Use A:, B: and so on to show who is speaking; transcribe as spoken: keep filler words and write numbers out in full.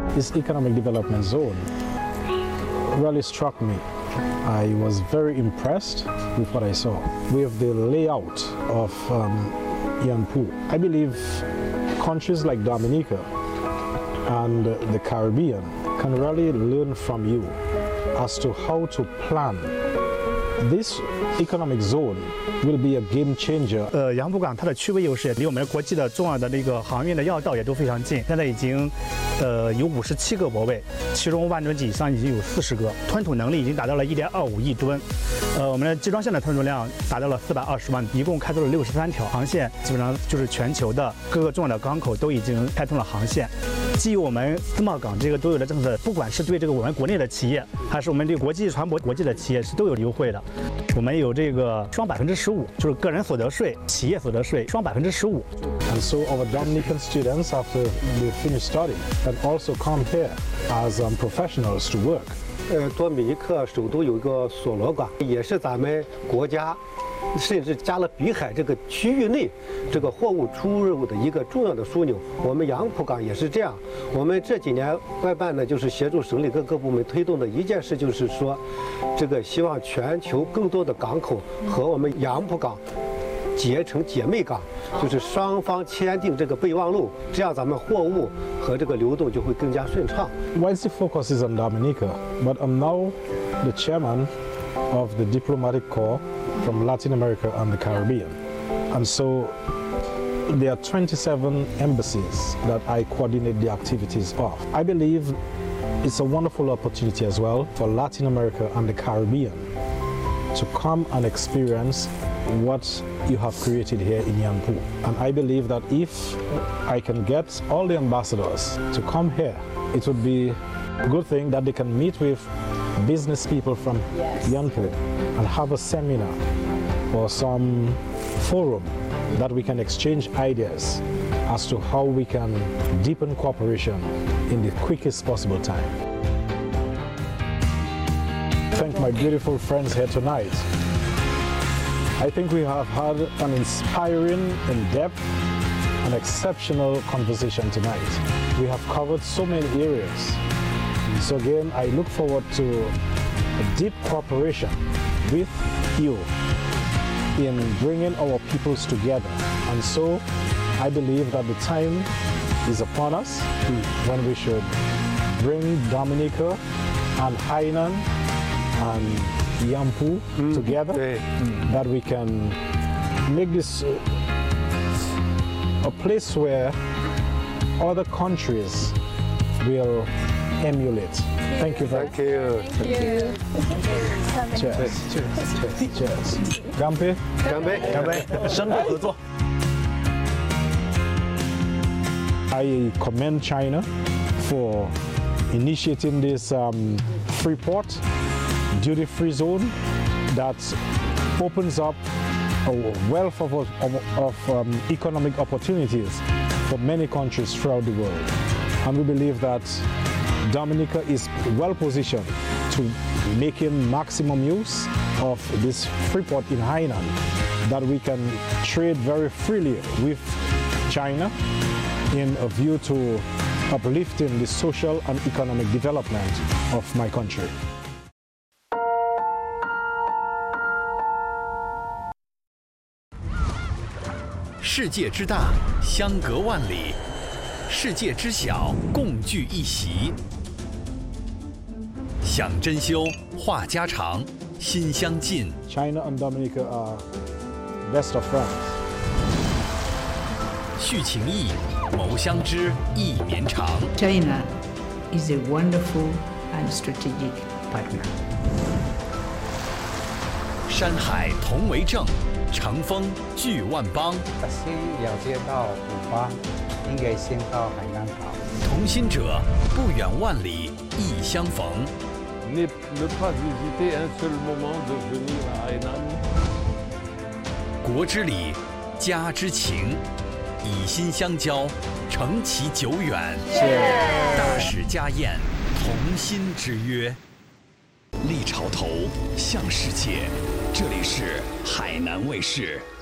A: this economic development zone really struck me. I was very impressed with what I saw, with the layout of um, Yan Pu. I believe countries like Dominica and the Caribbean can really learn from you as to how to plan. This economic zone will be a game changer.
B: 呃，杨浦港它的区位优势离我们国际的重要的那个航运的要道也都非常近。现在已经，呃，有五十七个泊位，其中万吨级以上已经有四十个，吞吐能力已经达到了一点二五亿吨。呃，我们的集装箱的吞吐量达到了四百二十万，一共开通了六十三条航线，基本上就是全球的各个重要的港口都已经开通了航线。基于我们自贸港这个都有的政策，不管是对这个我们国内的企业，还是我们对国际船舶国际的企业是都有优惠的。我们有这个双百分之十五，就是个人所得税、企业所得税双百分之十五。
A: And so our Dominican students after they finish study can also come here as um, professionals to work.
C: 呃，多米尼克首都有一个索罗港，也是咱们国家，甚至加勒比海这个区域内这个货物出入的一个重要的枢纽。我们杨浦港也是这样。我们这几年外办呢，就是协助省里各个部门推动的一件事，就是说，这个希望全球更多的港口和我们杨浦港结成姐妹港，就是双方签订这个备忘录，这样咱们货物和这个流动就会更加顺畅。
A: Whilst the focus is on Dominica, but I'm now the chairman of the diplomatic corps from Latin America and the Caribbean, and so there are twenty-seven embassies that I coordinate the activities of. I believe it's a wonderful opportunity as well for Latin America and the Caribbean to come and experience what you have created here in Yan Pu. And I believe that if I can get all the ambassadors to come here, it would be a good thing that they can meet with business people from Yan Pu and have a seminar or some forum that we can exchange ideas as to how we can deepen cooperation in the quickest possible time. Thank my beautiful friends here tonight. I think we have had an inspiring, in-depth, and exceptional conversation tonight. We have covered so many areas. So again, I look forward to a deep cooperation with you in bringing our peoples together. And so I believe that the time is upon us when we should bring Dominica and Hainan and Yan Pu mm. together, mm. that we can make this uh, a place where other countries will emulate. Thank you very much.
C: Thank you.
D: Thank you.
A: Cheers. Cheers. Cheers. 干杯！
C: 干杯！
B: 干杯！深度合作。
A: I commend China for initiating this um, free port, duty-free zone that opens up a wealth of, of, of um, economic opportunities for many countries throughout the world. And we believe that Dominica is well positioned to making maximum use of this free port in Hainan, that we can trade very freely with China in a view to uplifting the social and economic development of my country.
E: 世界之大，相隔万里；世界之小，共聚一席。想珍馐，话家常，心相近。
A: China and Dominica are best of friends.
E: 续情谊，谋相知，意绵长。
F: China is a wonderful and strategic partner.
E: 山海同为证，乘风聚万邦。
G: 先了解到古巴，应该先到海南岛。
E: 同心者，不远万里，亦相逢。
H: Ne, ne pas hésiter un seul moment de venir à Hainan.
E: 国之礼，家之情，以心相交，承其久远。大使家宴，同心之约。立潮头，向世界。这里是海南卫视。